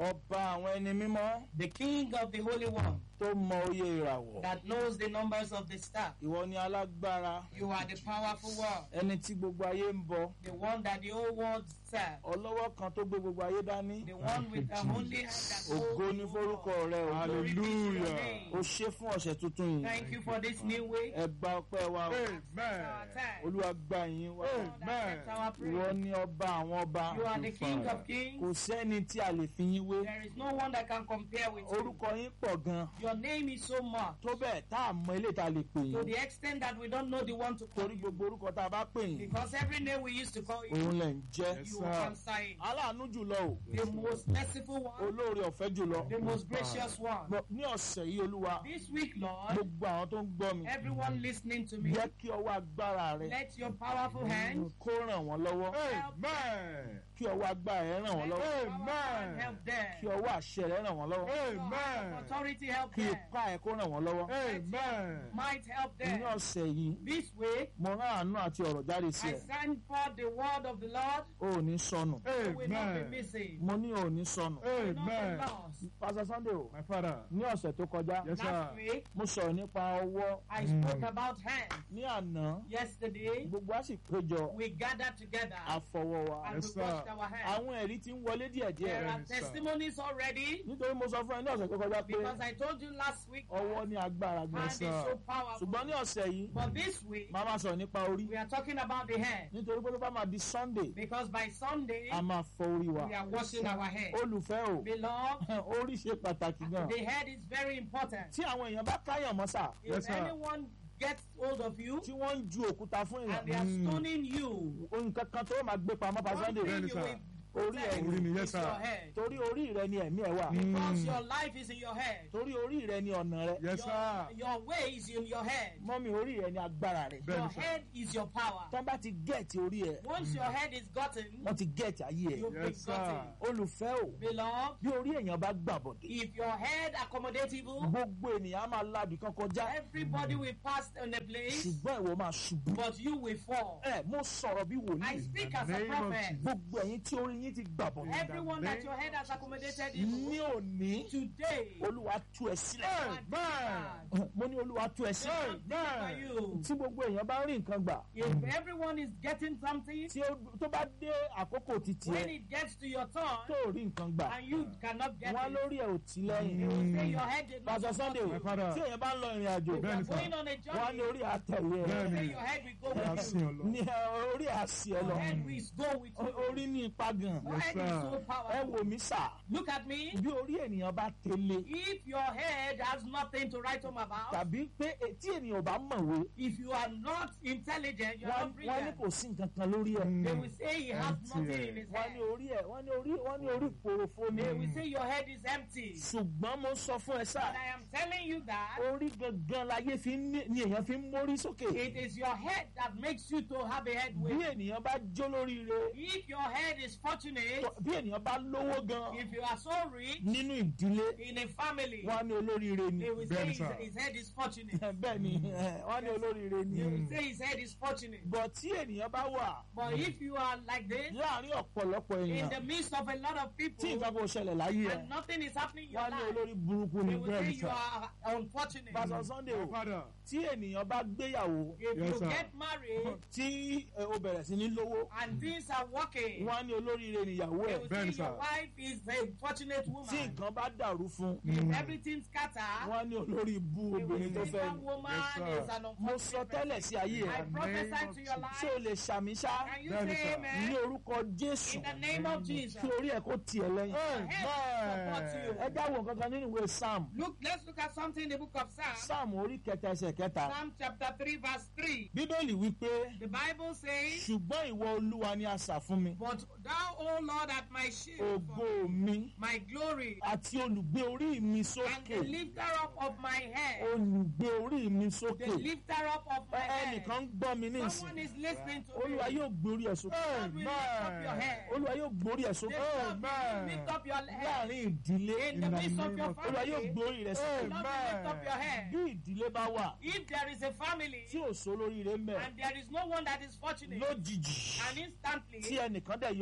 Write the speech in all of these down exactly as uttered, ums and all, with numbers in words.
ọba àwọn ẹni mímọ́. the King of the Holy One, tó mọ oyè ìràwọ̀. that knows the numbers of the star. ìwọ ni alágbára. You are the powerful one, ẹni tí gbogbo ayé ń bọ. the one that the whole world serves, ọlọ́wọ́ kan tó gbé gbogbo ayé dání. the one with the only hand that holds ògo ní the forúkọ world. rẹ o. Glory be to your name. o ṣe fún ọ̀sẹ̀ tuntun yìí. Thank you for this new week. ẹ gba ọpẹ́ wa o. Accept our tithe. olúwa gba ìyìn wa. Lord, accept our ìwọ praise. ni ọba àwọn ọba. You are the King of kò kings. sẹ́ni tí a lè fi yín wé. There is no one that can compare with you. orúkọ yín pọ̀ gan. Your name is so much, tó bẹ́ẹ̀ tá a mọ ilé tá a lè pè to yín. the extent that we don't know the one to call torí you. gbogbo orúkọ tá a bá pè yín. Because every name we used to call you, òun lẹ̀ ń jẹ́. you answer it. aláàánú jùlọ o. The most merciful one, olóore ọ̀fẹ́ jùlọ. the most gracious one. Gbọ́- ní ọ̀sẹ̀ yìí olúwa. This week, Lord, gbogbo àwọn tó ń gbọ́ mi. everyone listening to me, jẹ́ kí ọwọ́ agbára rẹ. let your powerful hand kó ràn wọ́n lọ́wọ́. kí ọwọ́ agbára rẹ ràn wọ́n lọ́wọ́. let your powerful hand help kí them. ọwọ́ àṣẹ rẹ ràn wọ́n lọ́wọ́. Your hand of authority help kí them. ipá ẹ kó ràn wọ́n lọ́wọ́. Might help ní them. ọ̀sẹ̀ yìí This week, mo rán àánú àti ọ̀rọ̀ jáde sí I ẹ. send forth the word of the Lord. o ò ní sọnù. You will not be missing. mo ní o ò ní sọnù. You will not be lost. Pastor Sunday o. My father. ní ọ̀sẹ̀ tó kọjá. Yes, Last sir. week, mo sọ̀rọ̀ nípa ọwọ́. I spoke about hands. ní àná Yesterday, gbogbo a sì péjọ we gathered together àfọwọ́ wa. and Yes, we washed sir. our hands. àwọn ẹ̀rí ti ń wọlé díẹ̀díẹ̀. There are Yes, sir. testimonies already nítorí mo sọ fún ẹ ní ọ̀sẹ̀ tó kọjá pé because I told you last week ọwọ́ ní agbára hand gan. is so powerful. ṣùgbọ́n ní ọ̀sẹ̀ yìí But this week, màá máa sọ̀rọ̀ nípa orí. we are talking about the hand nítorí pé tó bá máa di Sunday because by Sunday, a máa fọ orí wa. we are washing our head. olùfẹ́ o Beloved, orí ṣe pàtàkì gan. the head is very important. tí àwọn èèyàn bá káyàn mọ́ sà If Yes, sir. anyone gets hold of you tí wọ́n ń ju òkúta fún and they are èèyàn stoning you, nǹkan kan tó máa gbé pamọ́ pa one Sunday thing Really, you sir. will orí ẹ̀ protect Orí ni, yes, is sir. your head. torí orí rẹ ni ẹ̀mí ẹ̀ wà Because your life is in your head. torí orí rẹ ni ọ̀nà rẹ Yes, Your, sir. your way is in your head. mọ́mí orí rẹ ni agbára rẹ. Bẹ́ẹ̀ni, Your sir. head is your power. tán bá ti gẹ̀ẹ́tì orí ẹ̀ Once your head is gotten, wọ́n ti gẹ̀ẹ́tì ayé ẹ̀. you've been Yes, sir. gotten. olùfẹ́ o Beloved, bí orí èèyàn bá gbàbọ̀dé if your head accommodable, gbogbo ènìyàn á máa lábì kan kọjá everybody will pass on a place, ṣùgbọ́n ìwọ máa ṣubú. but you will fall. ẹ mo sọ̀rọ̀ bí I wòlíì speak the as a name of prophet. Jesus. gbogbo ẹ̀yin tí orí yín ti gbàbọ̀dé Everyone that your head has accommodated ní you, òní today, olúwa tú ẹ sílẹ̀. Amen. mo ní olúwa tú ẹ sílẹ̀. for you. tí gbogbo èèyàn bá rí nǹkan gbà If everyone is getting something, tí ó- tó bá dé àkókò títì when ẹ it gets to your turn tó rí nǹkan gbà and you cannot get wọn it, lórí ẹ ò tí they lẹ́yìn. will say your head did not Pastor support Sunday you. My father. tí èèyàn bá ń lọ ìrìn àjò If you are Bẹ́ẹ̀ni, sir. going on a wọn á ní journey, orí àtẹ̀wé ẹ Bẹ́ẹ̀ni. say your head will go Ẹ á with sìn you. ọ lọ. ní ẹ, orí àsì ẹ Your lọ head will go with O- you. orí ní ipa gan. Your Yes, head is sir. so ẹ powerful. wò mí sà Look at me. bí orí ènìyàn bá tẹ̀lé If your head has nothing to write home about, tàbí pé e- tí ènìyàn bá mọ̀wé if you are not intelligent, you are wọ́n not wọ́n ní brilliant, kò sí nǹkan kan lórí ẹ̀. Mm. they will say he has Empty nothing head. in his wọ́n ní head. orí ẹ̀ wọ́n ní orí wọ́n ní orí ìpòròfo ni. They will say your head is empty. ṣùgbọ́n mo sọ fún ẹ sà But I am telling you that orí gangan láyé fi ń ní- ni èèyàn fi ń mórí sókè. it is your head that makes you to have a head bí weight. ènìyàn bá jó lóríire If your head is fortunate, tó- bí ènìyàn bá lówó gan if you are so rich nínú ìdílé in a family, wọ́n á ní olóríire ni. they will say Bẹ́ẹ̀ni, his, sir. his head is fortunate. bẹ́ẹ̀ ni eh, wọ́n á ní olóríire ni. They will say his head is fortunate. bọ̀ tí ènìyàn bá wà But if you are like this, láàárín ọ̀pọ̀lọpọ̀ in èèyàn the midst of a lot of tí people, nǹkan kò ṣẹlẹ̀ láyé ẹ̀ and nothing is happening in your wọ́n á ní life, olórí burúkú ni. they will say Bẹ́ẹ̀ni, you sir. are unfortunate. Pastor Sunday My o father. tí ènìyàn bá gbéyàwó If Yes, you sir. get married tí eh, o bẹ̀rẹ̀ sí ní lówó and things are working, wọ́n á ní olóríire nìyàwó they ẹ̀ will Bẹ́ẹ̀ni, say your sir. wife is a fortunate tí woman. nǹkan bá dàrú fún If everything scatters, wọ́n á ní olórí ibú they will obìnrin tó say fẹ́ that ni. woman Yes, sir. is an mo sọ unfortunate tẹ́lẹ̀ person. sí ayé I ẹ̀ prophesy name of to your ṣé o life. lè ṣàmì ṣá Can you Bẹ́ẹ̀ni, say sir. ní amen? orúkọ Jésù In the name of Jesus. kí orí ẹ̀ kó tiẹ̀ lẹ́yìn. Head ẹ jáwọ́ nǹkan kan nínú ìwé Sam Look, let's look at something in the book of Psalm. Sam orí kẹta ẹsẹ̀ kẹta Psalm chapter three, verse three. bíbélì wípé The Bible says, ṣùgbọ́n ìwọ Olúwa ni asà fún mi but thou, O Lord, art my shield, for ògo mi my glory, àti olùgbé orí mi and sókè the lifter up of my head. olùgbé orí mi The sókè lifter up of my head. ẹnìkan ń gbọ́ mi ní Someone ìsìn is listening to me. Olúwa yóò gbórí ẹ̀ sókè God will lift up your head. Olúwa yóò gbórí ẹ̀ The sókè Lord will lift up your head. láàrin ìdílé In the midst of your Olúwa yóò family, gbórí rẹ̀ the sókè Lord will lift up your head. bí ìdílé bá wà If there is a family tí ò sólóríire ń bẹ and there is no one that is fortunate, lójijì and instantly tí ẹnìkan dẹ̀ yọ sókè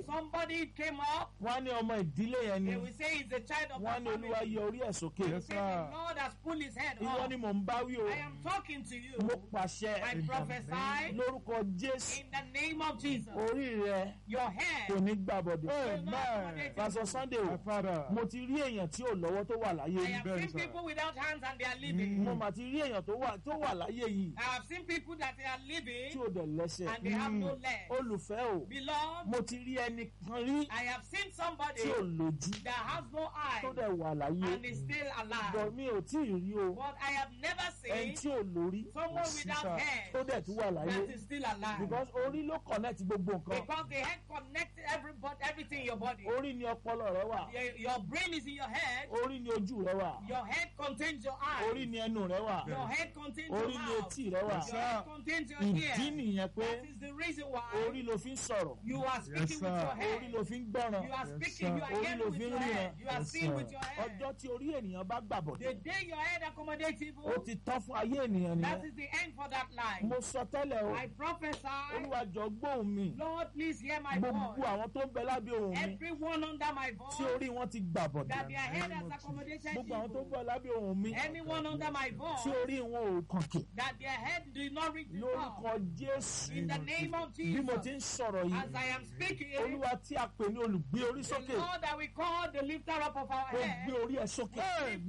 Somebody came up. wọ́n á ní ọmọ ìdílé yẹn ni They will say he's a child of wọ́n á the ní olúwa family. yọ orí ẹ̀ sókè They ìwọ say the Lord has pulled his head ni off. mò ń bá wí o I am talking to you. mo pàṣẹ I prophesy lórúkọ Jésù in the name of Jesus. orí rẹ Your head kò ní gbàbọ̀dẹ̀. will not accommodate Pásọ you. Sunday o mo ti rí èèyàn tí ò lọ́wọ́ tó wà láyé I yìí. have seen people without hands and they are living. mo mà ti rí èèyàn tó wà tó wà láyé yìí I have seen people that they are tí living ò dẹ̀ lẹ́sẹ̀. and they have no legs. olùfẹ́ o Beloved, mo ti rí ẹnì kan rí I have seen somebody tí ò lójú that has no tó eyes dẹ̀ wà láyé and is still bọ̀ alive. mi ò tí ì rí o But I have never ẹni seen tí ò lórí someone without tó head dẹ̀ tún wà láyé that is still alive. because orí ló connect gbogbo nǹkan Because the head connects everybody, everything in your body. orí ni ọpọlọ rẹ wà Your, your brain is in your head. orí ni ojú rẹ wà Your head contains your eyes. orí ni ẹnu rẹ wà Your head contains your orí ni mouth. etí rẹ wà Your head contains your ìdí ear. nìyẹn pé That is the reason why orí ló fi ń sọ̀rọ̀ you are speaking with your head. orí ló fi ń gbọ́ràn You are speaking, you are Orí hearing ló with fi ń your head. ríran. You are seeing with your head. ọjọ́ tí orí ènìyàn bá The gbàbọ̀dẹ̀ day your head accommodates ó evil, ti tán fún ayé ènìyàn that nìyẹn is the end for that life. mo sọ tẹ́lẹ̀ o I prophesy, Olúwa jọ̀ọ́ gbóhùn mi Lord, please hear my gbogbo voice. àwọn tó ń bẹ lábẹ́ ohùn mi Everyone under my tí voice, orí wọn ti gbàbọ̀dẹ̀ that their head has accommodated gbogbo àwọn tó ń evil. bẹ lábẹ́ ohùn mi Anyone under my tí voice, orí wọn ò kànkè that their head do not reach the lórúkọ top. Jésù In the name of bí mo ti Jesus, ń sọ̀rọ̀ as yìí I am speaking, Olúwa tí a pè ní olùgbé orí the sókè Lord that we call the lifter up of our ó head, gbé orí ẹ̀ sókè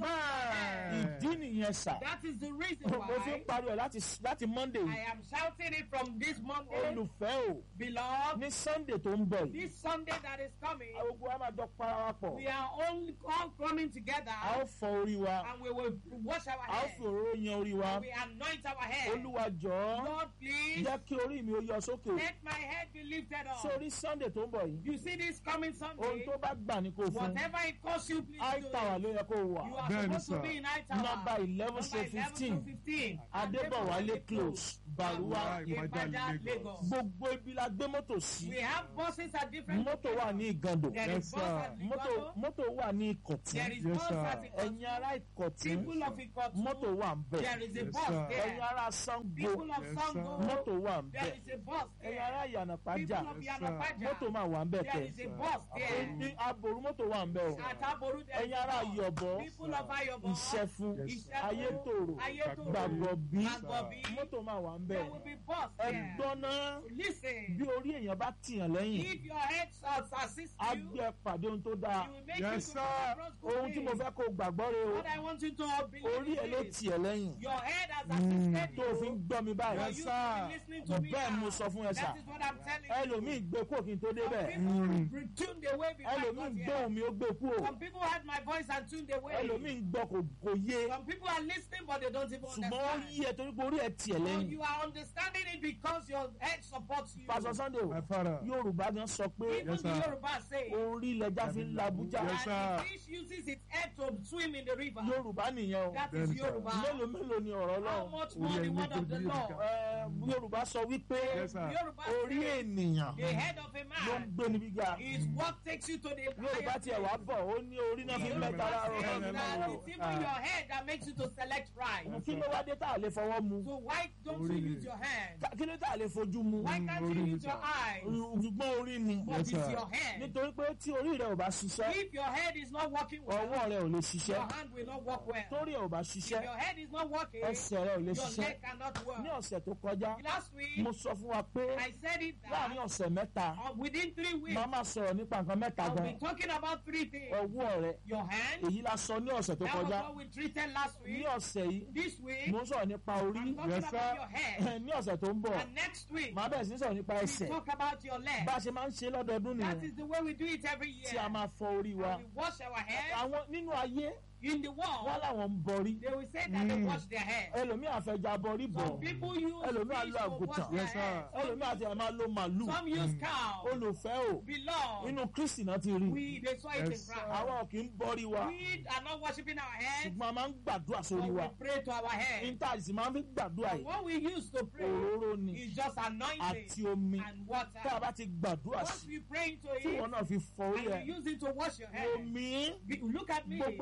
ìdí nìyẹn sà that is the reason mo fi ń why pariwo ẹ̀ láti láti Monday I yìí am shouting it from this Monday. olùfẹ́ o Beloved, ní Sunday tó ń bọ̀ yìí this Sunday that is coming, gbogbo wa máa jọ para wa pọ̀ we are all, all coming together a ó fọ orí wa and we will wash our a ó head. fi òróró yan orí wa And we anoint our head. Olúwa jọ̀ọ́ Lord, please, jẹ́ kí orí mi ó yọ sókè let my head be lifted up. sórí Sunday tó ń bọ̀ yìí You see this coming ohun Sunday, tó bá gbà ní kò fún whatever it costs you, please high do tower it. ló yẹ kó wà You are Bẹ́ẹ̀ni, supposed to sir. be in high tower. number eleven to Number fifteen fifteen. Adébọ̀wálé close Bàrúwá Ìbàdàn, Lagos. gbogbo ibi la gbé mọ́tò sí We have buses at different mọ́tò wà ní locations. Ìgàndò There Yes, is bus sir. at mọ́tò Ligodo. mọ́tò wà ní Ìkọ̀tún There is Yes, bus sir. at ẹ̀yin Ikotu. ará Ìkọ̀tún People of Ikotu. mọ́tò wà ń bẹ̀ There is a Yes, bus sir. ẹ̀yin there. ará Ṣàngó People of Yes, Sango. mọ́tò wà ń bẹ̀ There is a bus ẹ̀yin there. ará Ìyànàpájà People of Yes, sir. Yanapaja. mọ́tò máa wà ń bẹ̀ There kẹ́ is a bus there. ní Aboru mọ́tò wà ń bẹ̀ o At Aboru there is ẹ̀yin ará a bus. Yọ̀bọ̀ People of Ayobo. Ìṣẹ̀fún Yes, sir. Ayétòrò Ayétòrò. Gbàgọ̀bí Gbàgọ̀bí. mọ́tò máa wà ń bẹ̀ There will be bus there. ẹ̀gbọ́n náà Listen, bí orí èèyàn bá tìyàn lẹ́yìn if your head starts assist á you, gbé ẹ pàdé ohun tó dáa it will make Yes, you sir. to come across good ohun tí mo things. fẹ́ kó gbàgbọ́ rẹ o What I want you to believe orí ẹ ló is tì ẹ lẹ́yìn your head has assisted tó o fi ń you. gbọ́ mi For báyìí you to be listening to me bẹ́ẹ̀ ni mo now. sọ fún ẹ sà That is what I'm telling you. ẹlòmíì gbé kú òkè tó Some débẹ̀ people tuned away before I ẹlòmíì got gbóhùn here. mi ó gbé kú o Some people heard my voice and tuned away. ẹlòmíì gbọ́ kò kò yé Some people are listening but they don't even ṣùgbọ́n ó understand. yí ẹ torí pé orí ẹ tì ẹ So lẹ́yìn you are understanding it because your head supports you. Pásọ Sunday o My father. Yorùbá gan sọ pé Even Yes, the sir. Yoruba say, orí lẹja fi ń la Abuja Yes, sir. and the fish uses its head to swim in the river. Yorùbá nìyẹn o That Then, is sir. Yoruba. mélòó mélòó ni ọ̀rọ̀ How Ọlọ́run much more the word of the Lord? Ẹ, Yorùbá sọ wípé Yes, sir. Yoruba orí says ènìyàn the head of a ló ń man gbé níbi ga is what takes you to the Yorùbá higher tiẹ̀ wá place. bọ̀ ó ní orí náà fi ń Yoruba mẹ́ta láàárọ̀ says ọ̀rọ̀ that náà it's even your head that makes you to select right. kí ló wá dé tá a lè fọwọ́ mu So why don't you Orí ni. use your hand? Ká- kí ló tá a lè fojú mu Why can't orí you ni, use your sir. eyes? ṣùgbọ́n orí ni But Yes, it's sir. your hand. nítorí pé tí orí rẹ ò bá ṣiṣẹ́ If your head is not working ọwọ́ well, rẹ ò lè your ṣiṣẹ́ hand will not work well. torí ẹ ò bá If ṣiṣẹ́ your head is not working, ẹsẹ̀ rẹ ò lè your ṣiṣẹ́ leg cannot work. ní ọ̀sẹ̀ tó kọjá Last week, mo sọ fún wa pé I said it láàrin that ọ̀sẹ̀ mẹ́ta uh, within three weeks, máa máa sọ̀rọ̀ nípa nǹkan mẹ́ta I'll gan be talking about three things. ọwọ́ rẹ Your hand, èyí la sọ ní ọ̀sẹ̀ tó that was kọjá what we treated last ní week. ọ̀sẹ̀ yìí This week, mo ń sọ̀rọ̀ nípa orí I'm talking Yes, about sir. your head. ní ọ̀sẹ̀ tó ń bọ̀ And next week, màá bẹ̀rẹ̀ sí ní sọ̀rọ̀ nípa we ẹsẹ̀ talk about your leg. bá a ṣe máa ń ṣe lọ́dọọdún That nìyẹn is the way we do it every year. tí a máa fọ orí wa And we wash our head. àwọn nínú ayé In the wọn world, làwọn ń bọrí they will say that they wash their head. ẹlòmíì àfẹjà bọrí bọ̀ Some people use ẹlòmíì á fish lo to wash àgùntàn their Yes, sir. head. ẹlòmíì àti ẹ̀ máa lo màlúù Some use cow. olùfẹ́ o Beloved, inú Kristi náà ti rí we they saw it in Yes, sir. France. àwọn kì í bọrí wa We are not worshiping our head, ṣùgbọ́n a máa ń gbàdúrà but sórí we wa pray to our head. intanet máa ń fi gbàdúrà And yìí what we use to pray òróró ni is just anointing àti omi and water. tá a bá ti gbàdúrà Once sí we pray into tí it wọn náà fi fọ orí and ẹ you use it to wash your head, omi be- look at me. gbogbo ẹni tó lọ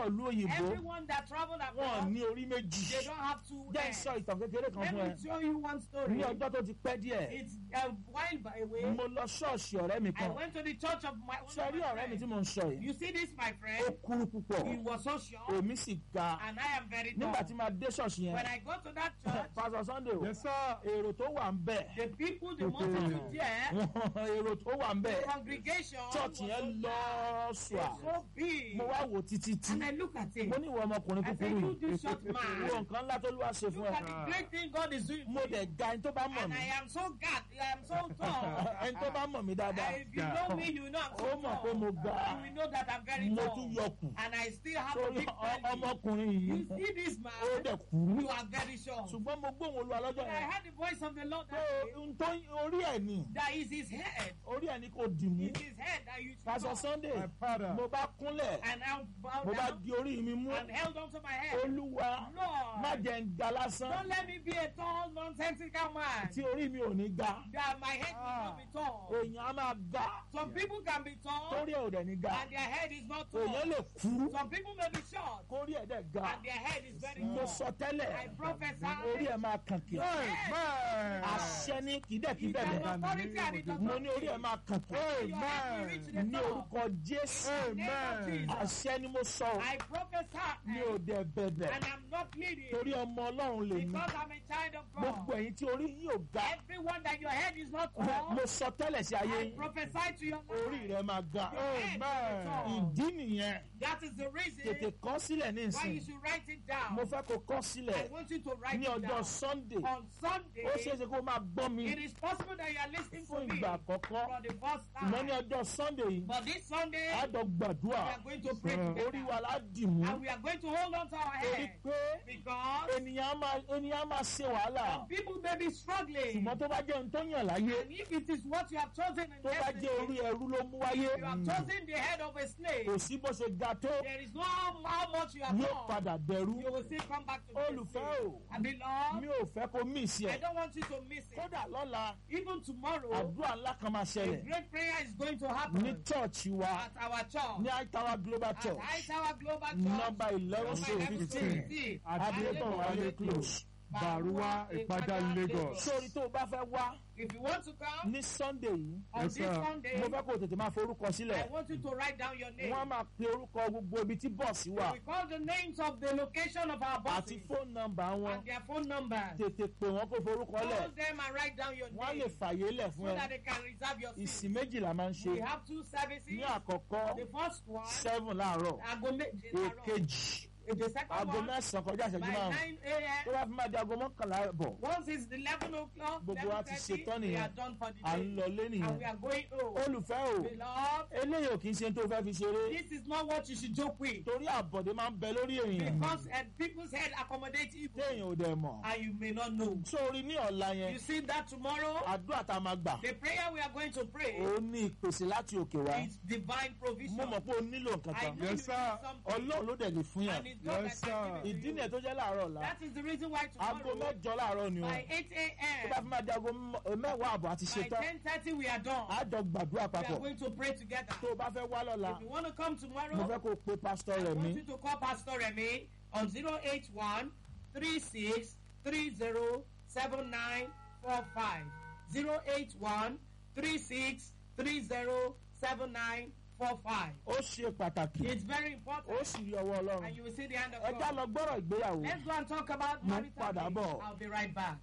lọ ìlú òyìnbó Everyone that traveled wọn abroad, ní orí méjì. they don't have two jẹ́ heads. sọ ìtàn kékeré kan Let fún me ẹ. show you one story. ní ọjọ́ tó ti pẹ́ díẹ̀ It's a while by way. mo lọ ṣọ́ọ̀ṣì ọ̀rẹ́ mi I kan. went to the church of my, one ṣe of rí my ọ̀rẹ́ mi tí friends. mo ń sọ yìí You see this, my ó friend? kúrú púpọ̀ He was so short, èmi sì ga. and I am very tall. nígbà tí máa dé ṣọ́ọ̀ṣì When yẹn I go to that church, pásọ Sunday o Yes, sir. èrò tó wà ń bẹ̀ the people, the multitude there, èrò tó wà ń the bẹ̀ congregation was ṣọ́ọ̀ṣì so yẹn lọ large, ṣùà it's so big. mo wá wò títí tí And I look at it. mo ní ìwọ ọmọkùnrin I kúkúrú say, you yìí this short man, wo nǹkan ńlá tó lúwa ṣe fún look ẹ at the great thing God is doing mo for you. dẹ̀ ga ẹni tó bá mọ̀ And mí I am so God, I am so tall. ẹni tó bá mọ̀ mí dáadáa And if you know me, you know I'm so ó mọ̀ pé tall. mo ga You will know that I'm very mo tall. tún yọkù And I still have a sórí big ọ- belly. ọmọkùnrin You yìí see this ó man? dẹ̀ kúrú You are very short. ṣùgbọ́n mo gbóhùn Olúwa lọ́jọ́ But I yẹn heard the voice of the Lord pé that day. ohun tó orí ẹ̀ ni That is his head. orí ẹ̀ ni kò dì mú It's his head that you should pásọ know. Sunday My father. mo bá kúnlẹ̀ And I bowed mo bá down di orí mi mú and held on to my head. Olúwa má Lord, jẹ́ ń ga lásán don't let me be a tall, nonsensical man. tí orí mi ò ní ga That my head will not be tall. èèyàn á máa ga Some people can be tall kórí ẹ̀ ò dẹ̀ ní ga and their head is not tall. èèyàn lè kúrú Some people may be short kórí ẹ̀ dẹ̀ ga and their head is very mo tall. sọ tẹ́lẹ̀ I prophesy. orí ẹ̀ máa kàn kì Amen. àṣẹ ní kìdẹ̀kì It has bẹ̀rẹ̀ authority and it does mo not ní orí ẹ̀ máa kàn kì Your head will reach the ní top. orúkọ Jésù Amen. àṣẹ ni mo sọ o. I prophesy mi ò dẹ̀ bẹ̀bẹ̀ and I'm not pleading torí ọmọ Ọlọ́run lè ní because I'm a child of gbogbo God. ẹ̀yin tí orí yín ò ga Everyone that your head is not tall, mo sọ tẹ́lẹ̀ sí ayé I yín prophesy to your orí life. rẹ̀ máa ga Your head will be tall. ìdí nìyẹn That is the tètè reason kọ sílẹ̀ ní why you ìsìn should write it down. mo fẹ́ kó kọ I sílẹ̀ want you to write ní it ọjọ́ down. Sunday On Sunday, ó ṣeé ṣe kó máa gbọ́ mi it is possible that you are listening fún to me ìgbà for àkọ́kọ́ the first ìmọ̀ ní time. ọjọ́ Sunday yìí But this Sunday, á jọ gbàdúrà we are going to pray orí together. wa lá dì mú And we are going to hold on to our torí head. pé Because ènìyàn á máa ènìyàn á máa ṣe wàhálà some people may be struggling. ṣùgbọ́n tó bá jẹ́ ohun tó yàn láyé And if it is what you have chosen in tó bá jẹ́ orí destiny, ẹrú ló mú wáyé you have chosen the head of a slave. kò sí bó ṣe ga tó There is no how much you have yóò done. padà dẹrú You will still come back to be a olùfẹ́ slave. o And beloved, mi ò fẹ́ kó mísì I ẹ̀ don't want you to miss it. kódà lọ́la Even tomorrow, àdúrà ńlá kan máa a ṣẹlẹ̀ great prayer is going to ní happen chọ́ọ̀chì wa at our church. ní Aitawa Global At Church High Tower Global Church. nọ́mbà eleven Number so eleven fifteen fifteen. Adébọ̀ Wálé close Baruwa Ìpàdà Lagos. sórí tó o bá fẹ́ wá If you want to come ní Sunday yìí on Yes, this sir. Sunday, mo fẹ́ kó o tètè máa forúkọ I sílẹ̀ want you to write down your name. wọ́n á máa pe orúkọ gbogbo ibi tí bọ́ọ̀sì wà We call the names of the location of our àti buses fóònù nọ́mbà wọn and their phone numbers. tètè pè wọ́n kó forúkọ lẹ̀ Call them and write down your wọ́n á lè name fàyè lẹ̀ so fún ẹ that they can reserve your seat. ìsìn méjìlá máa ń ṣe We have two services. ní àkọ́kọ́ The first one, seven láàárọ̀ aago méje láàárọ̀. èkejì The second aago one, mẹ́sàn-án kọjá ìṣẹ́jú by márùn-ún nine tó a.m. bá fi máa di aago mọ́kànlá bọ̀ Once it's eleven o'clock, Gbogbo wa ti eleven thirty, ṣetán we nìyẹn. are done for the à ń day. lọ lé And nìyẹn we are going home. olùfẹ́ o Beloved, eléyìí ò kì í ṣe tó fẹ́ fi ṣeré this is not what you should joke with. torí àbọ̀dé máa ń bẹ lórí èèyàn Because uh, people's head accommodate evil. téèyàn ò dẹ̀ mọ̀ And you may not know. sórí ní ọ̀la yẹn You see that tomorrow, àdúrà tá a máa gbà the prayer we are going to pray ó ní ìpèsè láti òkè wá is divine provision. mo mọ̀ pé o nílò nǹkan I kan know you need Yes, sir. something. ọlọ́run ló dẹ̀ lè fún yàn And it's God Yes, that can sir. give it ìdí to nìyẹn you. tó jẹ́ láàárọ̀ ọ̀la That is the reason why aago tomorrow, mẹ́jọ láàárọ̀ ni o by eight tó bá a.m., fi máa di aago mọ- mẹ́wàá àbọ̀ àti by ṣetán ten thirty, we are done. á jọ gbàdúrà We are papọ̀ going to pray together. tó o bá fẹ́ wá lọ́la If you want to come mo tomorrow, fẹ́ kó o pe pásítọ̀ I rẹ̀ want mí you to call Pastor Remy on zero eight one, three six three zero, seven nine four five. zero eight one, three six three zero, seven nine four five. ó ṣe pàtàkì It's very ó important. sì rí ọwọ́ ọlọ́run And you will see the hand of ẹ já God. lọ gbọ́rọ̀ ìgbéyàwó Let's go and talk about Mo ń marital padà bliss. bọ̀. I'll be right back.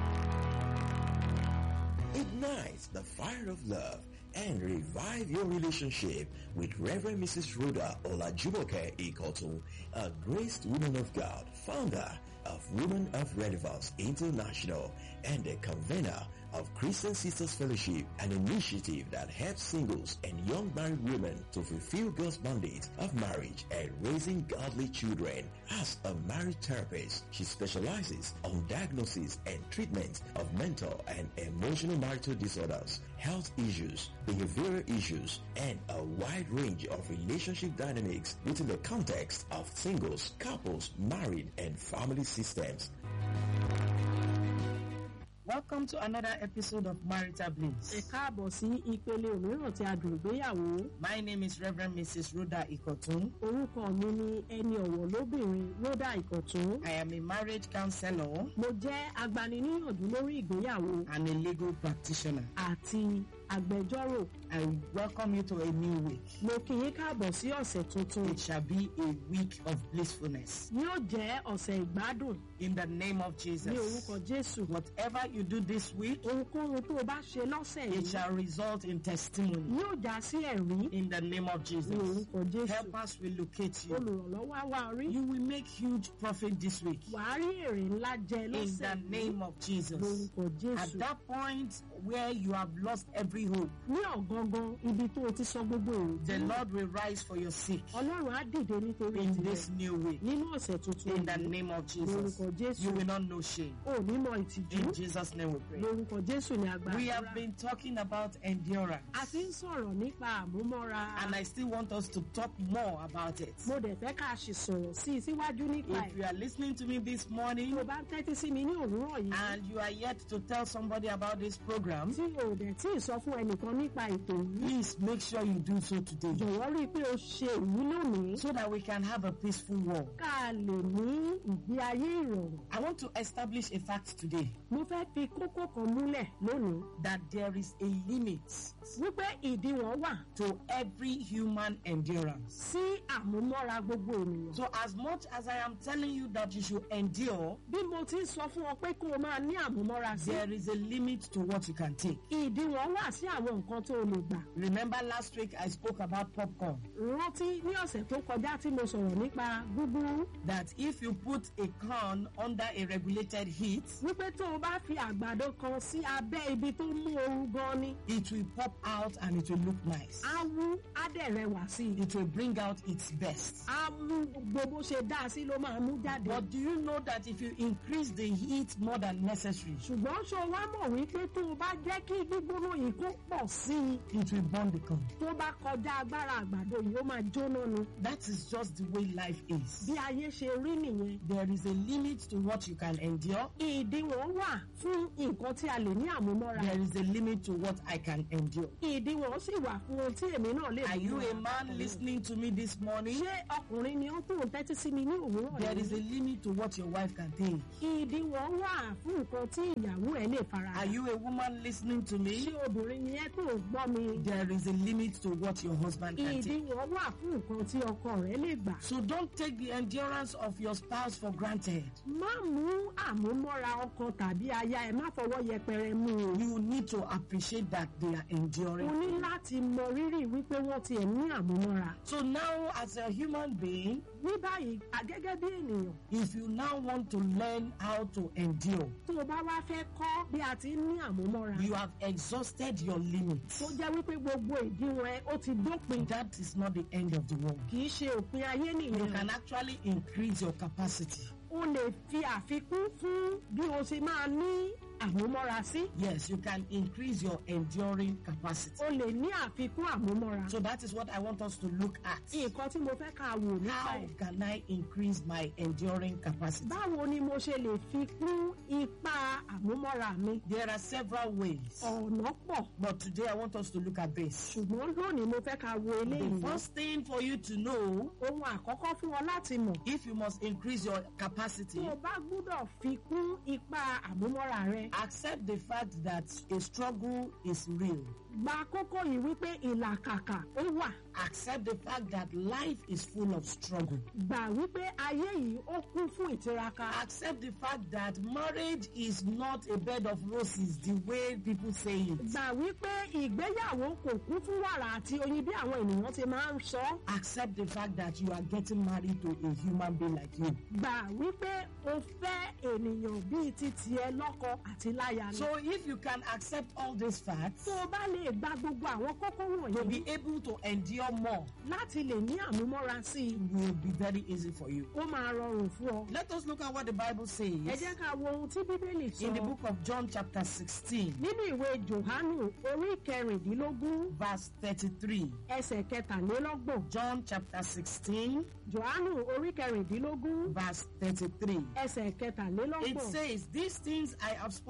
Ignite the fire of love and revive your relationship with Reverend Missus Rhoda Olajumoke Ikotu, a graced woman of God, founder of Women of Relevance International and a convener of Christian Sisters Fellowship, an initiative that helps singles and young married women to fulfill God's mandate of marriage and raising godly children. As a marriage therapist, she specializes on diagnosis and treatment of mental and emotional marital disorders, health issues, behavioral issues, and a wide range of relationship dynamics within the context of singles, couples, married, and family systems. Welcome to another episode of Marital Ẹ Bliss. káàbọ̀ sí ìpele òmíràn tí a dùn ìgbéyàwó. My name is Reverend Missus Rhoda Ikotun. Orúkọ mi ni ẹni ọ̀wọ̀ lóbìnrin Rhoda Ikotun. I am a marriage counselor Mo jẹ́ agbaniníyànjú lórí ìgbéyàwó and a legal practitioner. àti agbẹjọ́rò. I welcome you to a new week. Mo kí yín káàbọ̀ sí ọ̀sẹ̀ tuntun. It shall be a week of blissfulness. Yóò jẹ́ ọ̀sẹ̀ ìgbádùn In the name of ní Jesus. orúkọ Jésù. Whatever you do this week, Ohunkóhun tó o bá ṣe lọ́sẹ̀ it yìí shall result in testimony. yóò já sí ẹ̀rí In the name of ní Jesus. orúkọ Jésù. Help us will locate you. Olùrànlọ́wọ́ á wá orí. You will make huge profit this week. Wàá rí èrè ńlá jẹ In lọ́sẹ̀ the yìí name of Jesus. lórúkọ At Jésù. that point where you have lost every hope, Ní ọ̀gangan ibi tó o ti sọ gbogbo èrò the Lord will rise for your sake Ọlọ́run á dìde nítorí in tirẹ̀ this new week. nínú ọ̀sẹ̀ tuntun In the yìí. name of Jesus. Lórúkọ Jésù. You will not know shame. O ò ní mọ ìtìjú. In Jesus' name we pray. Lórúkọ Jésù ni agbára. We have been talking about endurance. A ti ń sọ̀rọ̀ nípa àmúmọ́ra. And I still want us to talk more about it. Mo dẹ̀ fẹ́ ká ṣì sọ̀rọ̀ sí i síwájú nípa If ẹ̀. you are listening to me this Tí morning o bá ń tẹ́tí sí mi ní òwúrọ̀ yìí. and you are yet to tell somebody about this program, Tí o dẹ̀ tí ì sọ fún ẹnìkan nípa ètò yìí. please make sure you do so today Jọ̀wọ́ rí i pé o ṣe èyí lónìí. so that we can have a peaceful walk. Ká lè ní ìgbé ayé ìrọ̀rùn. I want to establish a fact today Mo fẹ́ fi kókó kan múlẹ̀ lónìí. that there is a limit Wípé ìdíwọ̀n wà to every human endurance. sí àmúmọ́ra gbogbo ènìyàn. So as much as I am telling you that you should endure, Bí mo ti ń sọ fún ọ pé kó o máa ní àmúmọ́ra sí. there is a limit to what you can take. Ìdíwọ̀n wà sí àwọn nǹkan tó o lè gbà. Remember last week I spoke about popcorn, Rántí ní ọ̀sẹ̀ tó kọjá tí mo sọ̀rọ̀ nípa gúgúrú. that if you put a corn under a regulated heat, Wípé tó o bá fi àgbàdo kan sí abẹ́ ibi tó mú ooru gan ni. it will pop out and it will look nice. Á wú á dẹ̀ rẹwà sí i. It will bring out its best. Á mú gbogbo ṣe dá sí ló máa mú jáde. But do you know that if you increase the heat more than necessary, Ṣùgbọ́n ṣo wá mọ̀ wípé tó o bá jẹ́ kí gbígbóná yìí kó pọ̀ sí i. it will burn the corn? Tó bá kọjá agbára àgbàdo yìí ó máa jóná ni. That is just the way life is. Bí ayé ṣe rí nìyẹn. There is a limit to what you can endure. Ìdíwọ̀n wà fún nǹkan tí a lè ní àmúmọ́ra. There is a limit to what I can endure. Ìdíwọ̀n sì wà fún ohun tí èmi náà lè Are you a múmọ́ra. man listening to me this morning? Ṣé ọkùnrin ni ó tó ń tẹ́tí sí mi ní òwúrọ̀ There is a yìí? limit to what your wife can take. Ìdíwọ̀n wà fún nǹkan tí ìyàwó ẹ̀ lè fara. Are you a woman listening to me? Ṣé obìnrin ni ẹ tó ń gbọ́ mi? There is a limit to what your husband can take. Ìdíwọ̀n wà fún nǹkan tí ọkọ rẹ̀ lè gbà. So don't take the endurance of your spouse for granted. Má mú àmúmọ́ra ọkọ tàbí aya ẹ̀ má fọwọ́ yẹpẹrẹ mú o. You need to appreciate that they are O enduring. ní láti mọ rírì wípé wọ́n ti ẹ̀ ní àmúmọ́ra. So now, as a human being, Ní báyìí, à- gẹ́gẹ́ bí ènìyàn, if you now want to learn how to endure, tó o bá wá fẹ́ kọ́ bí a ti ń ní àmúmọ́ra. you have exhausted your limits. Tó jẹ́ wípé gbogbo ìdíwọ̀n ẹ ó ti dópin. That is not the end of the world. Kì í ṣe òpin ayé You nìyẹn. can actually increase your capacity. O lè fi àfikún fún bí o ṣe máa ní àmúmọ́ra sí. Yes, you can increase your enduring capacity. O lè ní àfikún àmúmọ́ra. So that is what I want us to look at. Nǹkan tí mo fẹ́ ká wò nípa How ẹ̀. can I increase my enduring capacity? Báwo ni mo ṣe lè fi kún ipa àmúmọ́ra mi? There are several ways, Ọ̀nà pọ̀. but today I want us to look at this. Ṣùgbọ́n lónìí mo fẹ́ ká wo The eléyìí. first thing for you to know, Ohun àkọ́kọ́ fún ọ láti mọ̀. if you must increase your capacity, Tó o bá gbúdọ̀ fi kún ipa àmúmọ́ra rẹ. accept the fact that a struggle is real. Gba kókó yìí wípé ìlàkàkà ó wà. Accept the fact that life is full of struggle. Gbà wípé ayé yìí ó kún fún ìtiraka. Accept the fact that marriage is not a bed of roses the way people say it. Gbà wípé ìgbéyàwó kò kún fún wàrà àti oyin bí àwọn ènìyàn ti máa ń sọ. Accept the fact that you are getting married to a human being like you. Gbà wípé o fẹ́ ènìyàn bíi ti tiẹ̀ lọ́kọ àti láya ni. So if you can accept all these facts, Tó o bá lè gba gbogbo àwọn kókó you'll wọ̀nyí be able to endure more. láti lè ní àmúmọ́ra sí i, It will be very easy for you. ó máa rọrùn fún ọ. Let us look at what the Bible Ẹ says jẹ́ ká wo ohun tí Bíbélì sọ in the book of John chapter sixteen, nínú ìwé Jòhánù orí kẹrìndínlógún verse thirty-three. ẹsẹ̀ kẹtàlélọ́gbọ̀n. John chapter sixteen, Jòhánù orí kẹrìndínlógún verse thirty-three. ẹsẹ̀ It kẹtàlélọ́gbọ̀n. says, "These things I have spoken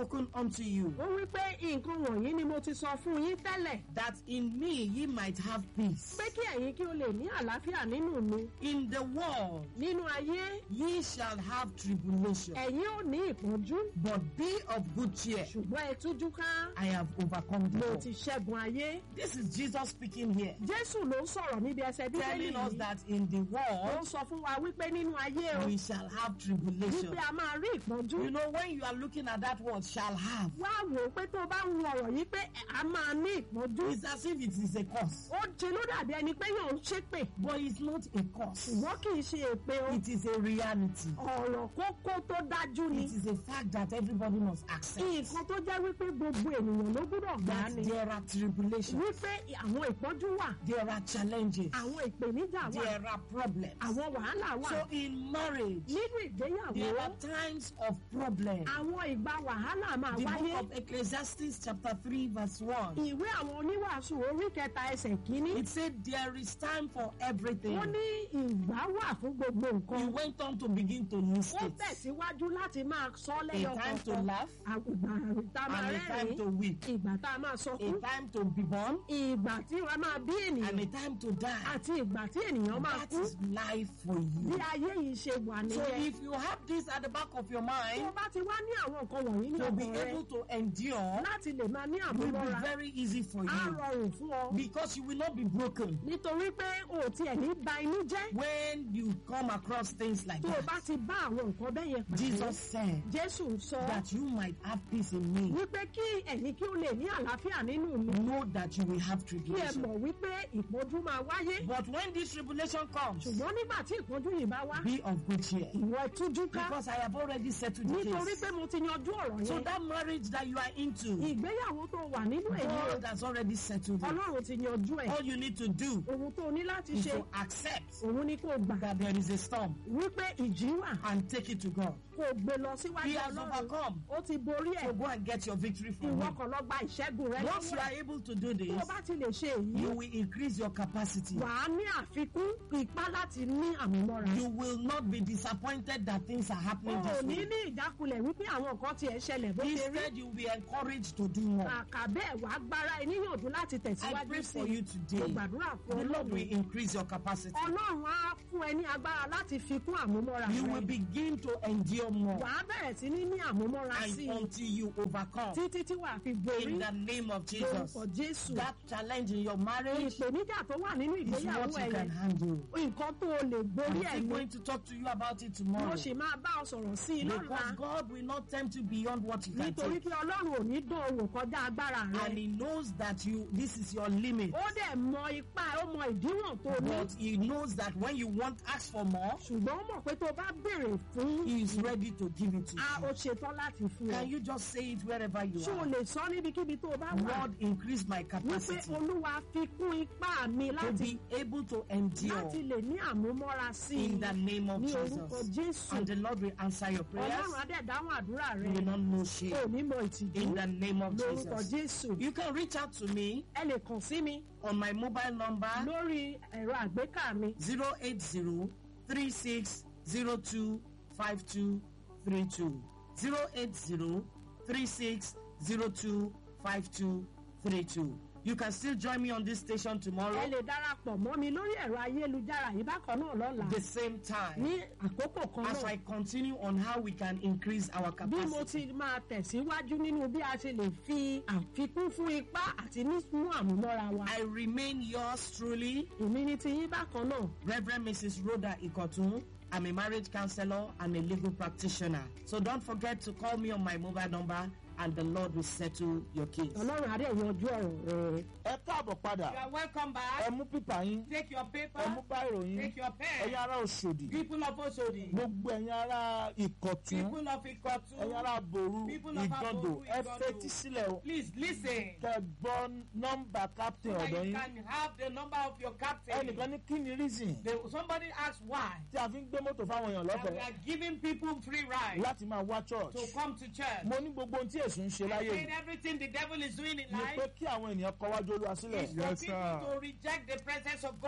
spoken unto you, ó wí pé nǹkan wọ̀nyí ni mo ti sọ fún yín tẹ́lẹ̀. that in me ye might have peace. pé kí ẹ̀yin kí o lè ní àlàáfíà nínú mi. In the world nínú ayé ye shall have tribulation, ẹ̀yin ò ní ìpọ́njú. but be of good cheer. ṣùgbọ́n ẹ tújú ká. I have overcome the mo world. ti ṣẹ́gun ayé. This is Jesus speaking here, jésù ló ń sọ̀rọ̀ níbi ẹsẹ̀ bíbélì telling us yìí. that in the ó ń world sọ fún wa wípé nínú ayé o we shall have tribulation. wípé a máa rí ìpọ́njú. You know, when you are looking at that word, shall have, wá wò ó pé tó o bá ń wo ọ̀rọ̀ yìí pé a máa ní ìpọ́njú. it's as if it is a curse. ó ṣe ló dàbí ẹni pé yóò ń ṣépè. But it's not a curse. ṣùgbọ́n kì í ṣe èpè o. It is a reality. ọ̀rọ̀ kókó tó dájú ni. It is a fact that everybody must accept. nǹkan tó jẹ́ wípé gbogbo ènìyàn ló gbúdọ̀ gbà á That ni. there are tribulations, wípé àwọn ìpọ́njú wà. there are challenges, àwọn ìpèníjà wà. there are problems. àwọn wàhálà wà. So in marriage, nínú ìgbéyàwó there are times of problems. àwọn ìgbà wàhálà máa The wáyé. book of Ecclesiastes chapter three verse one, ìwé àwọn oníwàásù orí kẹta ẹsẹ̀ kínní. it said there is time for everything. ó ní ìgbà wà fún gbogbo He nǹkan. went on to begin to list ó it. tẹ̀síwájú láti máa sọ A lẹ́yọ time to kọ̀ọ̀kan. laugh ìgbà tá a máa and a time to rẹ́rìn-ín. weep. ìgbà tá a máa A sọkún. time to be born ìgbà tí wàá máa bí and a ènìyàn. time to die. àti ìgbà tí ènìyàn máa That kú. is life for bí you. ayé yìí ṣe wà So nìyẹn. if you have this at the back of your tó mind, o bá ti wá ní àwọn nǹkan wọ̀nyí ní to be ọkàn rẹ able to endure láti lè máa ní will be àmúmọ́ra very easy for á you rọrùn fún ọ. because you will not be broken nítorí pé o ò tiẹ̀ ní ba inú jẹ́. when you come across things like tó o bá that. ti bá àwọn nǹkan bẹ́ẹ̀ yẹn pàdé. Jesus said jésù ń sọ that you might have peace in me. wípé kí ẹ̀yin kí o lè ní àlàáfíà nínú mi. Know that you will have kí ẹ tribulation. mọ̀ wípé ìpọ́njú máa wáyé. But when this tribulation comes, ṣùgbọ́n nígbà tí ìpọ́njú yìí bá wá. be of good cheer ìwọ tújú ká. because I have already settled the nítorí case. pé mo ti yanjú ọ̀rọ̀ So yẹn. that marriage that you are into, ìgbéyàwó tó wà nínú èyí o. God has already settled it. ọlọ́run ti yanjú ẹ̀. All you need to do ohun tó o ní láti is ṣe to accept òun ni kò gbà. that there is a storm wípé ìjì wà and take it to God. kò gbé lọ He síwájú has ọlọ́run. overcome. ó ti borí So ẹ̀. go and get your victory from ìwọ him. kan lọ gba ìṣẹ́gun rẹ Once you lọ́wọ́ are ẹ̀. able to do tó o this, bá ti lè ṣe èyí. you will increase your capacity. wà á ní àfikún ipá láti ní àmúmọ́ra. You will not be disappointed that things are o happening ò this ní way. ní ìjákulẹ̀ wípé àwọn nǹkan tiẹ̀ ṣẹlẹ̀ bó ṣe rí. Instead, you will be encouraged to do more. kàkà bẹ́ẹ̀ wàá gbára ẹ níyànjú láti I tẹ̀síwájú pray sí for i. you mo today. gbàdúrà fún The Lord will ọlọ́run. increase your capacity. ọlọ́run á fún ẹ ní agbára láti fi kún àmúmọ́ra You will rẹ. begin to endure more wàá bẹ̀rẹ̀ sí ní ní àmúmọ́ra sí and i until you overcome. títí tí wàá fi borí In the name of Jesus. lórúkọ jésù. That challenge in your marriage ìpèníjà tó wà nínú is ìgbéyàwó what you ẹ can yẹn handle. nǹkan tó o lè borí I'm ẹ̀ still ni. going to talk to you about it mo tomorrow. sì máa bá ọ sọ̀rọ̀ sí i Because lọ́la. God will not tempt you beyond what you can nítorí take. pé ọlọ́run ò ní dán owó kọjá agbára And rẹ. He knows that you this is your limit. ó dẹ̀ mọ ipá ó mọ ìdíwọ̀n tó ní. But He knows that when you want ask for more, ṣùgbọ́n ó mọ̀ pé tó o bá béèrè fún He is ready to give it to a ó you. ṣetán láti fún Can ọ. you just say it wherever you ṣé o are? lè sọ níbikíbi tó o bá wà. Lord, increase my wípé capacity olúwa fi kún ipá mi to láti be able to endure láti lè ní àmúmọ́ra sí i in the name of ní orúkọ Jesus. jésù. And the Lord will answer your prayers. ọlọ́run á dẹ̀ dáhùn àdúrà You will rẹ. not know shame. o ní mọ ìtìjú In the name of lórúkọ Jesus. jésù. You can reach out to me ẹ lè kàn sí mi on my mobile number lórí ẹ̀rọ àgbéká mi zero eight zero three six zero two five two three two. zero eight zero three six zero two five two three two. You can still join me on this station ẹ tomorrow, lè darapọ̀ mọ́ mi lórí ẹ̀rọ ayélujára yìí bákan náà lọ́la the same time, ní àkókò kan as náà I continue on how we can increase our bí mo capacity. ti máa tẹ̀síwájú nínú bí a ṣe lè fi àfikún fún ipá àti mímú àmúmọ́ra wa. I remain yours truly, èmi ní ti yín bákan náà. Reverend Missus Rhoda Ikotun. I'm a marriage counselor and a legal practitioner. So don't forget to call me on my mobile number and the Lord will settle your case. ọlọ́run adé yanjú ọ̀rọ̀ rẹ. ẹ káàbọ̀ padà You are welcome ẹ back. mú pípà yín Take your paper. ẹ mú báyìí yín Take your ẹ̀yin pen. ará Òṣòdì People of Osodi. gbogbo ẹ̀yin ará Ìkọ̀tún People of ẹ̀yin Ikotu. ará Boru People of Ìgàndò Aboru, ẹ Igando. fetí sílẹ̀ o Please listen. kẹ́ gbọ́ nọ́mbà captain So that ọ̀dọ̀ you yín can have the number of your captain. ẹnìkan ní kí ni reason They- somebody asked why. tí a fi ń gbé mọ́tò fáwọn èèyàn That we lọ́fẹ̀ẹ́ are giving people free ride láti máa wá church to come to church. mo ní gbogbo ohun tí èṣù ń ṣe I láyé said yìí everything the devil is doing in ni pé life kí àwọn ènìyàn kọ wájú Olúwa sílẹ̀ is for Yes, people sir. to reject the presence of God. a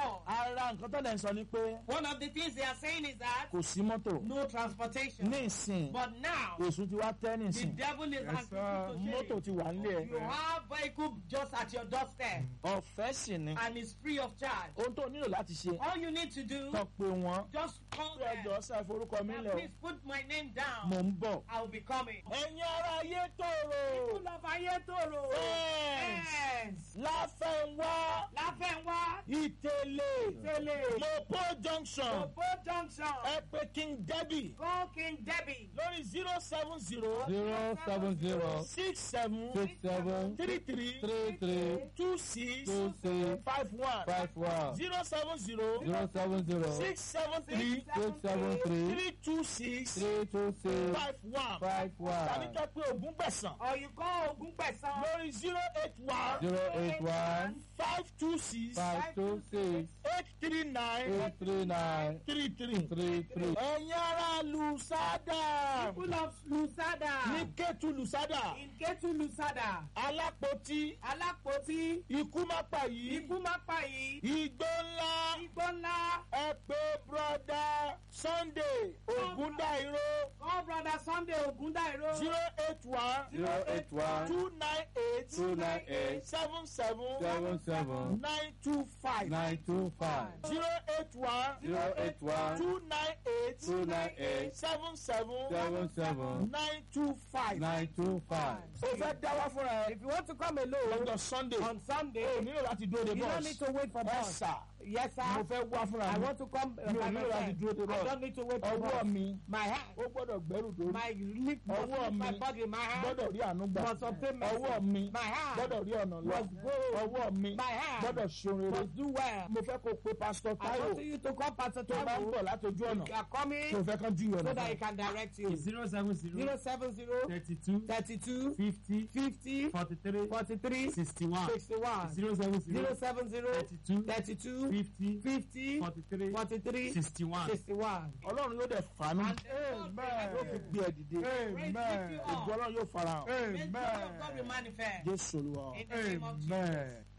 ara nǹkan tó lẹ̀ ń sọ ni pé One of the things they are saying is that kò sí mọ́tò no transportation. ní ìsìn But now, èṣù ti wá tẹ́ ní the ìsìn devil is Yes, asking sir. you to mọ́tò change. ti wà nílé You ẹ̀ have vehicle just at your doorstep ọ̀fẹ́ sì ni and it's free of charge. ohun tó nílò láti ṣe All you need to do, tọ́ pé wọ́n just call tó ẹjọ́ them. sá forúkọ mi Now, lẹ̀ o please put my name down. mò ń bọ̀. I will be coming. ẹ̀yin ará ayé tòrò People of Ayétòrò. Yes. Yes. láfẹ̀wá Láfẹ̀wá. ìtẹ̀lé Ìtẹ̀lé. mopo junction Obo Junction. ẹ pè King Debbie Call King Debbie. lórí zero seven zero zero seven zero six seven six seven three three three three two six two six five one five one zero seven zero zero seven zero six seven three six seven three three two six three two six five one five tàbí one kẹ́ pé Ògún gbẹ̀sán Or you call Ogunpesan. lórí zero eight one zero eight one five two six five two six eight three nine eight three nine three three. three three. ẹ̀yin ará Lùsádà People of Lusada. ní Kétu Lùsádà In Ketu Lusada. Alápótí Alápótí. ikú má pa yìí Ikú má pa yìí. igbó ńlá Igbó ńlá. ẹ pé broda Sunday Ògúndáìró Call brother Sunday Ogundairo. zero eight one zero eight one two nine eight two nine eight seven seven seven seven nine two five nine two five zero eight one zero eight one two nine eight two nine eight seven seven seven seven nine two five. nine two five. ó fẹ́ dáwọ́ fúnra ẹ If you want to come alone lọ́jọ́ Sunday on Sunday, o nílò láti dúró de you don't bus need to wait for ẹ bus. sà Yes, sir. mo fẹ́ wá fúnra I mi want to come uh, mi ò by nílò láti myself. dúró de I bus don't need to wait for ọwọ́ bus. mi My hand, ó gbọ́dọ̀ gbẹ́rù dórí my lip must ọwọ́ leave my mi body. My hand gbọ́dọ̀ rí àánú gbà must obtain mercy. ọwọ́ mi My hand gbọ́dọ̀ rí ọ̀nà lọ must go. ọwọ́ mi My hand gbọ́dọ̀ ṣeun rere must do well. mo fẹ́ kó pe pásítọ̀ I Táíwò want you to come Pastor tó bá ń Taiwo. bọ̀ látọjú ọ̀nà You are coming tó fẹ́ kán júwe so ọ̀nà that he fún can direct you. zero seven zero zero seven zero thirty two thirty two fifty fifty forty three forty three sixty one sixty one zero seven zero zero seven zero thirty two thirty two fifty fifty forty three forty three sixty one. sixty one. Ọlọ́run yóò dẹ̀ fàánú And the Lord will Amen. yóò fi help gbé ẹ dìde you. Praise Amen. lift you ògo up. Ọlọ́run yóò farahàn May the glory of God be manifest. Jésù Olúwa. In the name of Jesus. Amen.